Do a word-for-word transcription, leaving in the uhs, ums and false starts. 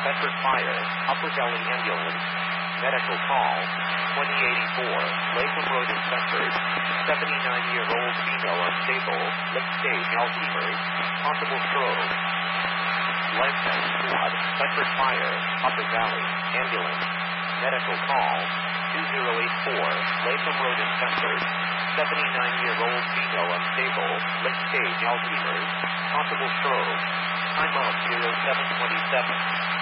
Bedford Fire, Upper Valley Ambulance, medical call, twenty eighty-four, Latham Road in Bedford, seventy-nine-year-old female unstable, late-stage Alzheimer's, possible stroke. Latham Squad, Bedford Fire, Upper Valley, Ambulance, medical call, two zero eight four, Latham Road in Bedford, seventy-nine-year-old female unstable, late-stage Alzheimer's, possible stroke. Time out zero seven twenty-seven.